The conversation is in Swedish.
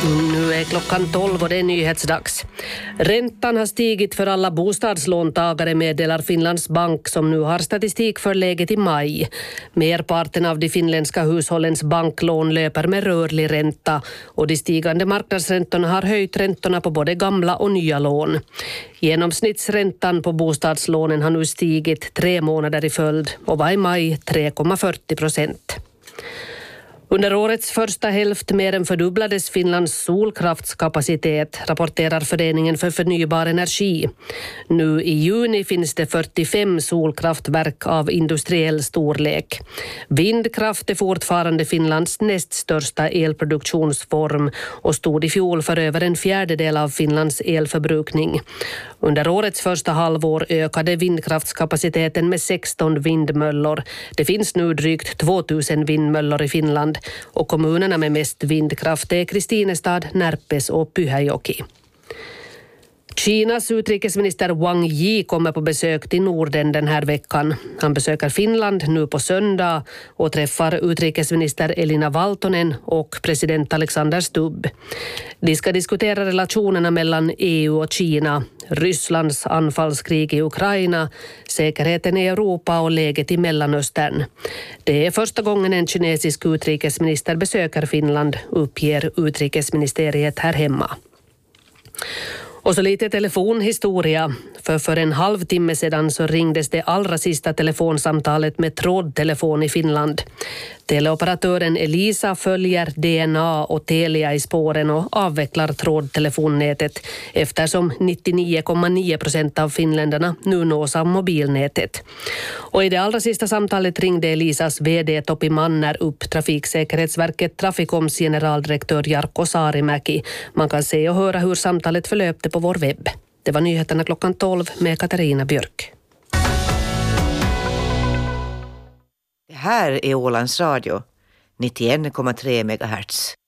Nu är klockan 12 och det är nyhetsdags. Räntan har stigit för alla bostadslåntagare, meddelar Finlands bank som nu har statistik för läget i maj. Merparten av de finländska hushållens banklån löper med rörlig ränta och de stigande marknadsräntorna har höjt räntorna på både gamla och nya lån. Genomsnittsräntan på bostadslånen har nu stigit 3 månader i följd och var i maj 3,40%. Under årets första hälft mer än fördubblades Finlands solkraftskapacitet, rapporterar Föreningen för förnybar energi. Nu i juni finns det 45 solkraftverk av industriell storlek. Vindkraft är fortfarande Finlands näst största elproduktionsform och stod i fjol för över 1/4 av Finlands elförbrukning. Under årets första halvår ökade vindkraftskapaciteten med 16 vindmöllor. Det finns nu drygt 2000 vindmöllor i Finland och kommunerna med mest vindkraft är Kristinestad, Närpes och Pyhäjoki. Kinas utrikesminister Wang Yi kommer på besök till Norden den här veckan. Han besöker Finland nu på söndag och träffar utrikesminister Elina Valtonen och president Alexander Stubb. De ska diskutera relationerna mellan EU och Kina, Rysslands anfallskrig i Ukraina, säkerheten i Europa och läget i Mellanöstern. Det är första gången en kinesisk utrikesminister besöker Finland, uppger utrikesministeriet här hemma. Och så lite telefonhistoria. För en halvtimme sedan så ringdes det allra sista telefonsamtalet med trådtelefon i Finland. Teleoperatören Elisa följer DNA och Telia i spåren och avvecklar trådtelefonnätet eftersom 99,9% av finländarna nu nås av mobilnätet. Och i det allra sista samtalet ringde Elisas vd Topi Manner upp Trafiksäkerhetsverket Traficoms generaldirektör Jarkko Saarimäki. Man kan se och höra hur samtalet förlöpte på vår webb. Det var nyheterna klockan 12 med Katarina Björk. Det här är Ålands Radio, 91,3 MHz.